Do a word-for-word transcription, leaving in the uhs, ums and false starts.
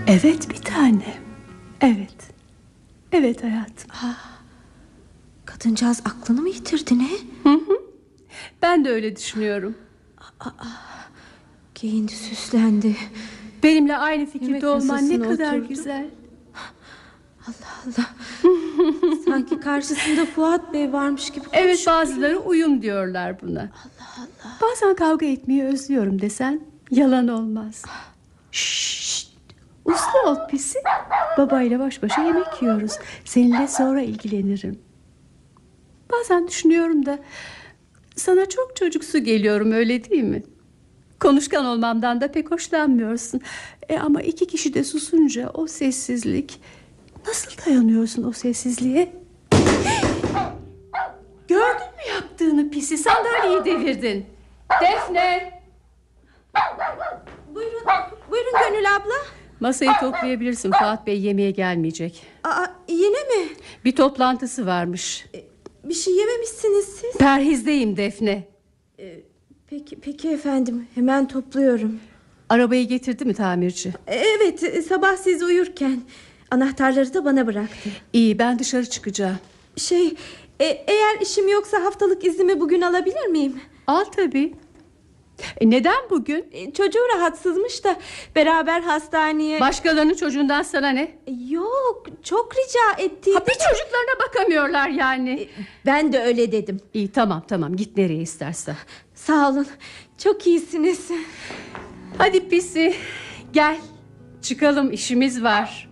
Evet bir tane. Evet. Evet hayatım. Ah, kadıncağız aklını mı yitirdi ne? Hı hı. Ben de öyle düşünüyorum. Aa, giyindi, süslendi. Benimle aynı fikirde Yemek olman ne masasına kadar oturdu. güzel. Allah Allah. Sanki karşısında Fuat Bey varmış gibi konuşuyor. Evet, bazıları uyum diyorlar buna. Allah Allah. Bazen kavga etmeyi özlüyorum desen yalan olmaz. Şşşt. Uslu ol pisi. Babayla baş başa yemek yiyoruz. Seninle sonra ilgilenirim. Bazen düşünüyorum da sana çok çocuksu geliyorum, öyle değil mi? Konuşkan olmamdan da pek hoşlanmıyorsun. E ama iki kişi de susunca o sessizlik. Nasıl dayanıyorsun o sessizliğe? Gördün mü yaptığını pisi? Sandalyeyi devirdin. Defne! Buyurun, buyurun Gönül abla. Masayı toplayabilirsin. Fuat Bey yemeğe gelmeyecek. Aa, yine mi? Bir toplantısı varmış. Bir şey yememişsiniz siz. Perhizdeyim Defne. Ee, peki, peki efendim, hemen topluyorum. Arabayı getirdi mi tamirci? Evet, sabah siz uyurken. Anahtarları da bana bıraktı. İyi, ben dışarı çıkacağım. Şey, e, eğer işim yoksa haftalık iznimi bugün alabilir miyim? Al tabii. E neden bugün? E, çocuğu rahatsızmış da beraber hastaneye... Başkalarının çocuğundan sana ne? E, yok, çok rica etti. Ha, bir çocuklarına bakamıyorlar yani. E, ben de öyle dedim. İyi, tamam tamam, git nereye istersen. Sağ olun, çok iyisiniz. Hadi pisi, gel çıkalım, işimiz var.